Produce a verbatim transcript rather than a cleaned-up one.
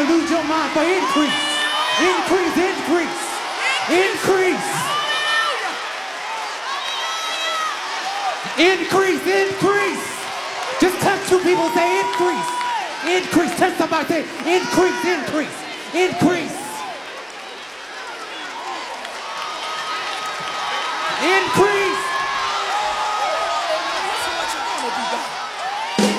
lose your mind for increase. Increase, increase, increase. Increase, increase. Just touch two people, say increase. Increase, touch somebody, say increase, increase, increase. Increase.